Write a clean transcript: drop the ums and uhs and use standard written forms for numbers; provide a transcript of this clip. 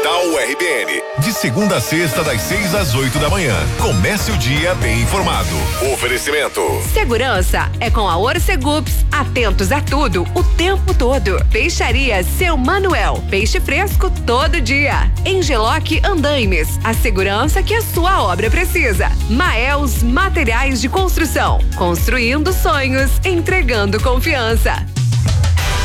Portal RBN. De segunda a sexta, das 6 às 8 da manhã. Comece o dia bem informado. Oferecimento. Segurança é com a Orcegups. Atentos a tudo, o tempo todo. Peixaria Seu Manuel. Peixe fresco todo dia. Engeloc Andaimes. A segurança que a sua obra precisa. Maels Materiais de Construção. Construindo sonhos, entregando confiança.